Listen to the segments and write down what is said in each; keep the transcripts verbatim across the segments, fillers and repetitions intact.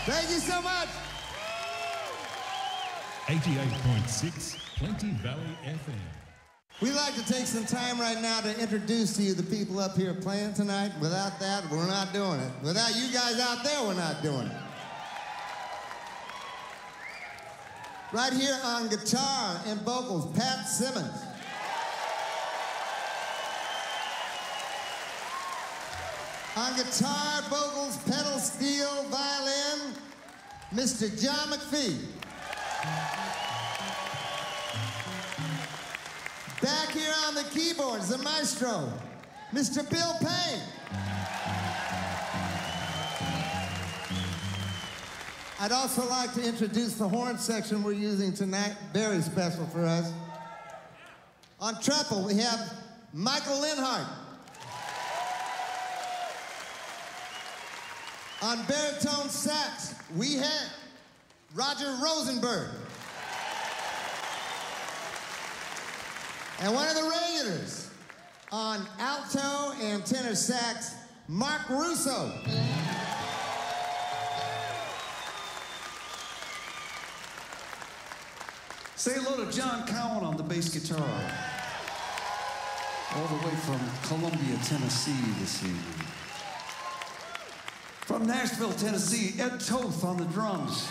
Thank you so much. eighty-eight point six Plenty Valley F M. We'd like to take some time right now to introduce to you the people up here playing tonight. Without that, we're not doing it. Without you guys out there, we're not doing it. Right here on guitar and vocals, Pat Simmons. On guitar, vocals, pedal steel, violin, Mister John McPhee. Back here on the keyboards, the maestro, Mister Bill Payne. I'd also like to introduce the horn section we're using tonight, very special for us. On treble, we have Michael Linhart. On baritone sax, we have Roger Rosenberg. And one of the regulars on alto and tenor sax, Mark Russo. Say hello to John Cowan on the bass guitar. All the way from Columbia, Tennessee this evening. From Nashville, Tennessee, Ed Toth on the drums.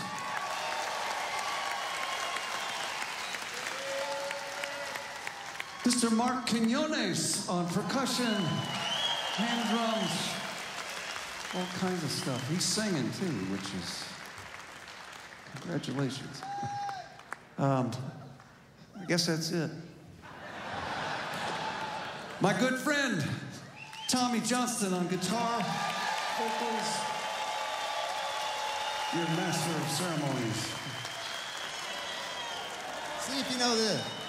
Mister Mark Quinones on percussion, hand drums, all kinds of stuff. He's singing too, which is, congratulations. Um, I guess that's it. My good friend, Tommy Johnston on guitar, vocals, your master of ceremonies. See if you know this.